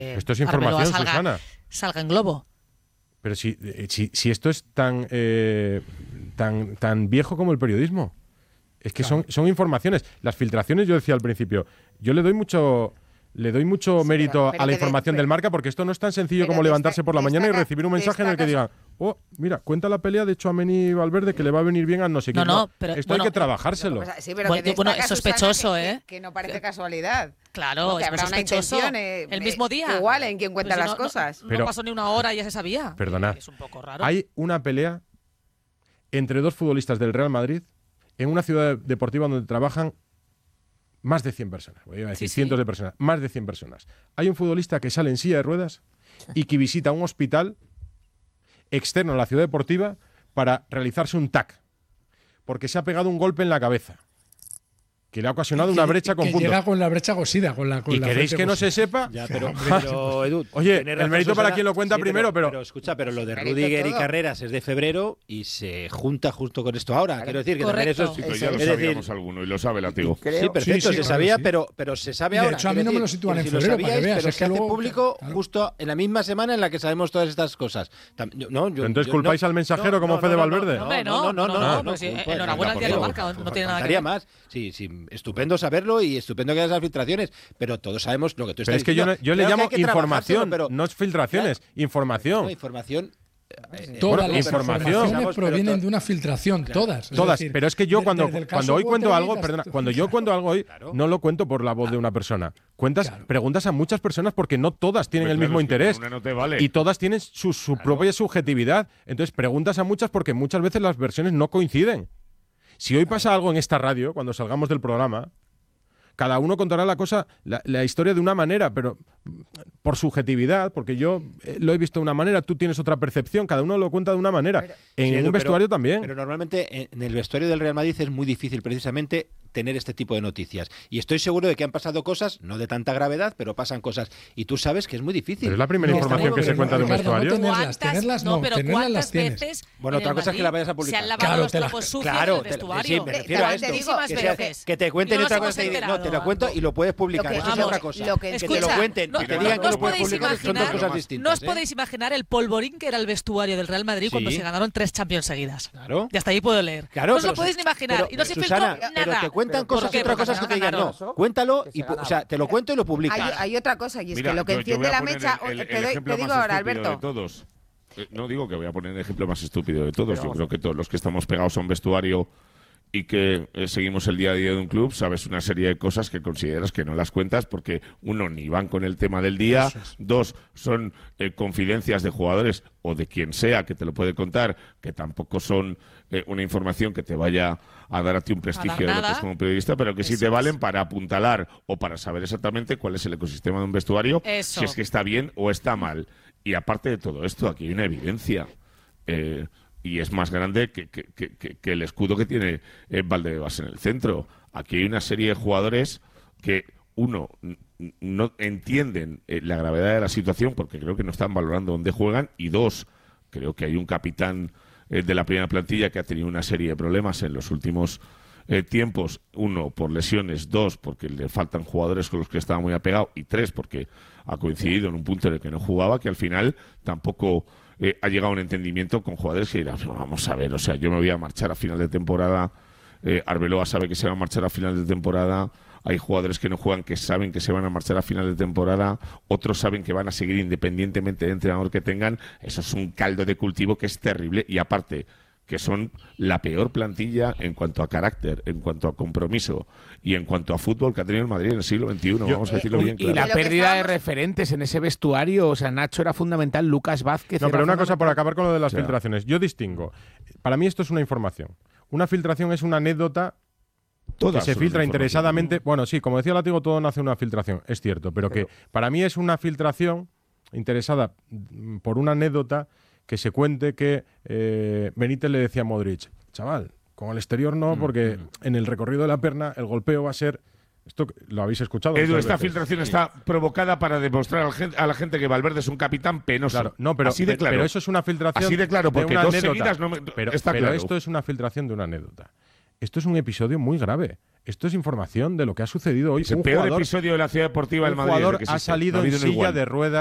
Esto es información, Susana. Salga en globo. Pero si esto es tan viejo como el periodismo. Es que Claro. son informaciones. Las filtraciones, yo decía al principio, yo le doy mucho mérito pero a la que información del Marca, porque esto no es tan sencillo como levantarse por la mañana y recibir un mensaje en el que digan, oh, mira, cuenta la pelea de Tchouaméni y Valverde que le va a venir bien a no sé quién. No, pero esto hay que trabajárselo. Sí, pero Bueno, que bueno, destaca, es sospechoso, Susana, ¿eh? Que no parece casualidad. Claro, que es muy habrá una sospechoso. intención. El mismo día. Igual en quien cuenta Pues si las cosas. No pasó ni una hora y ya se sabía. Perdona. Es un poco raro. Hay una pelea entre dos futbolistas del Real Madrid en una ciudad deportiva donde trabajan más de 100 personas. Voy a decir cientos de personas. Más de 100 personas. Hay un futbolista que sale en silla de ruedas y que visita un hospital externo a la ciudad deportiva para realizarse un TAC. Porque se ha pegado un golpe en la cabeza. Que le ha ocasionado una brecha con que puntos. llega con la brecha cosida. ¿Y queréis que no se sepa? Ya, pero Edu, oye, tienes el razón, mérito para Susana. quien lo cuenta Sí, primero, pero escucha, pero lo de Mérito Rüdiger y todo. Carreras es de febrero y se junta justo con esto ahora. Quiero decir que también Correcto. eso Sí, es, pero ya lo es decir, sabíamos alguno y lo sabe Látigo. sí, perfecto, Sí, se claro sabía, que sí. pero se sabe Y de ahora. hecho, a mí quiero no me decir, lo sitúan en si lo febrero, para que sabíais, veas, pero es se que hace luego, público claro. justo en la misma semana en la que sabemos todas estas cosas. Entonces, ¿culpáis al mensajero como Fede Valverde? Hombre, no, pues sí, culpa, enhorabuena al por diario favor. Marca, no tiene nada que Faltaría ver. más. Sí, estupendo saberlo y estupendo que haya esas filtraciones, pero todos sabemos lo que tú estás Pero es que diciendo. yo le Claro que llamo hay que trabajárselo, información, pero no es filtraciones, información. no, información. Todas Bueno, las información. informaciones provienen de una filtración, todas. Todas, decir, pero es que yo cuando desde el caso hoy cuento Watergate algo, perdona, hasta- cuando yo cuento algo hoy, no lo cuento por la voz de una persona. Preguntas a muchas personas porque no todas tienen el Claro, mismo es que interés. con una no te vale. Y todas tienen su propia subjetividad. Entonces preguntas a muchas porque muchas veces las versiones no coinciden. Si hoy pasa algo en esta radio, cuando salgamos del programa, cada uno contará la historia de una manera, pero por subjetividad, porque yo lo he visto de una manera, tú tienes otra percepción, cada uno lo cuenta de una manera. En Sí, un vestuario también. Pero normalmente en el vestuario del Real Madrid es muy difícil precisamente tener este tipo de noticias. Y estoy seguro de que han pasado cosas, no de tanta gravedad, pero pasan cosas. Y tú sabes que es muy difícil. Pero es la primera No, información que pero se cuenta de un Ricardo, no vestuario. tenerlas no, pero tenerlas las ¿cuántas tienes. veces Bueno, en otra el cosa es que Madrid la vayas a se publicar. han lavado Claro, los trapos sucios Claro, del vestuario? sí, me refiero a esto. Tantísimas veces. Que te cuenten Y no otra nos cosa. hemos No, te lo enterado. cuento y lo puedes publicar. Lo que- Eso es vamos, otra cosa. lo que- Que te Escucha, lo cuenten, no- que te no digan que os lo puedes podéis publicar, son dos imaginar- cosas No distintas. os podéis imaginar el polvorín que era el vestuario del Real Madrid cuando Sí. se ganaron 3 Champions seguidas. Claro. Y hasta ahí puedo leer. Claro, no os lo pero podéis ni imaginar. pero, Y no se filtró Susana, nada. pero te cuentan ¿Por cosas qué? y otras Porque cosas que te digan, ganaron. no, cuéntalo y, o sea, te lo cuento y lo publicas. Hay otra cosa, y es Mira, que lo que yo enciende voy a la poner mecha. el Te ejemplo digo más ahora, estúpido de Alberto. todos. No digo que voy a poner el ejemplo más estúpido de todos. Yo creo que todos los que estamos pegados a un vestuario y que seguimos el día a día de un club, sabes una serie de cosas que consideras que no las cuentas porque, uno, ni van con el tema del día, dos, son confidencias de jugadores o de quien sea que te lo puede contar, que tampoco son una información que te vaya a dar a ti un prestigio de lo que es como periodista, pero que sí te valen para apuntalar o para saber exactamente cuál es el ecosistema de un vestuario, Eso. si es que está bien o está mal. Y aparte de todo esto, aquí hay una evidencia. Y es más grande que el escudo que tiene Valdebebas en el centro. Aquí hay una serie de jugadores que, uno, no entienden la gravedad de la situación porque creo que no están valorando dónde juegan, y dos, creo que hay un capitán de la primera plantilla que ha tenido una serie de problemas en los últimos tiempos, uno, por lesiones, dos, porque le faltan jugadores con los que estaba muy apegado, y tres, porque ha coincidido en un punto en el que no jugaba, que al final tampoco ha llegado a un entendimiento con jugadores que dirán, vamos a ver, o sea, yo me voy a marchar a final de temporada, Arbeloa sabe que se va a marchar a final de temporada, hay jugadores que no juegan que saben que se van a marchar a final de temporada, otros saben que van a seguir independientemente del entrenador que tengan. Eso es un caldo de cultivo que es terrible, y aparte que son la peor plantilla en cuanto a carácter, en cuanto a compromiso y en cuanto a fútbol que ha tenido el Madrid en el siglo XXI, vamos a decirlo bien Y claro. la De lo que pérdida de estábamos- referentes en ese vestuario, o sea, Nacho era fundamental, Lucas Vázquez No, era pero una cosa por fundamental. acabar con lo de las O sea, filtraciones. Yo distingo. Para mí esto es una información. Una filtración es una anécdota Todas que se son filtra información. interesadamente. Bueno, sí, como decía Látigo, todo nace de una filtración, es cierto, pero que para mí es una filtración interesada por una anécdota que se cuente que Benítez le decía a Modric, chaval, con el exterior no, porque en el recorrido de la perna el golpeo va a ser... Esto lo habéis escuchado. Edu, muchas esta veces. filtración está provocada para demostrar a la gente que Valverde es un capitán penoso. Claro, no, pero, así de claro. pero eso es una filtración. Así de claro, porque una dos anécdota. seguidas no me, pero está pero claro. esto es una filtración de una anécdota. Esto es un episodio muy grave. Esto es información de lo que ha sucedido hoy. Es el peor episodio de la Ciudad Deportiva del Madrid. Un jugador que ha existe. salido No ha en habido uno silla igual. de ruedas